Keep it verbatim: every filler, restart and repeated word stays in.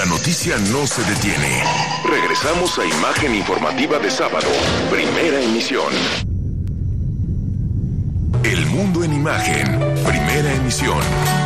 La noticia no se detiene. Regresamos a Imagen Informativa de sábado, primera emisión. El mundo en imagen, primera emisión.